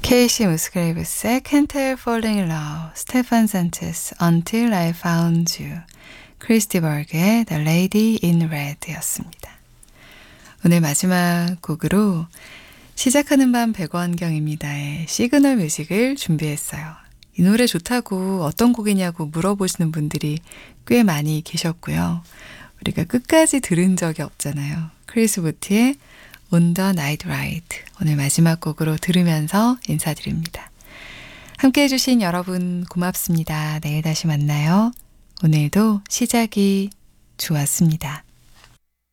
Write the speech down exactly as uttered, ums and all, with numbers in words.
케이시 무스그레이브스의 Can't Help Falling in Love, 스테판 산체스 Until I Found You, 크리스티 버그의 The Lady in Red였습니다. 오늘 마지막 곡으로 시작하는 밤 백원경입니다의 시그널 뮤직을 준비했어요. 이 노래 좋다고 어떤 곡이냐고 물어보시는 분들이 꽤 많이 계셨고요. 우리가 끝까지 들은 적이 없잖아요. 크리스 부티의 On the Night Ride, 오늘 마지막 곡으로 들으면서 인사드립니다. 함께 해주신 여러분 고맙습니다. 내일 다시 만나요. 오늘도 시작이 좋았습니다.